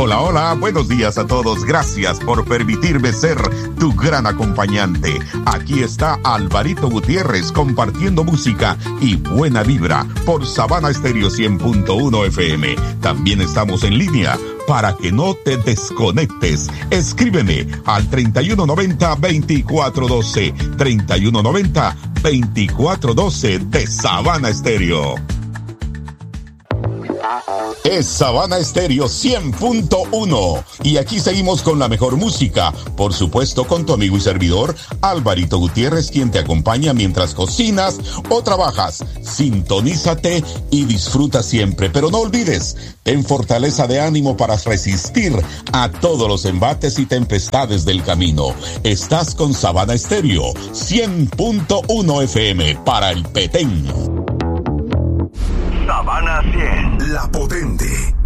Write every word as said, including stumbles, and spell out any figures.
Hola, hola, buenos días a todos. Gracias por permitirme ser tu gran acompañante. Aquí está Alvarito Gutiérrez compartiendo música y buena vibra por Sabana Estéreo cien punto uno F M. También estamos en línea para que no te desconectes. Escríbeme al treinta y uno noventa, veinticuatro doce, treinta y uno noventa, veinticuatro doce de Sabana Estéreo. Es Sabana Estéreo cien punto uno y aquí seguimos con la mejor música, por supuesto con tu amigo y servidor Alvarito Gutiérrez, quien te acompaña mientras cocinas o trabajas. Sintonízate y disfruta siempre, pero no olvides, ten fortaleza de ánimo para resistir a todos los embates y tempestades del camino. Estás con Sabana Estéreo cien punto uno F M para el Petén. Sabana cien, la potente.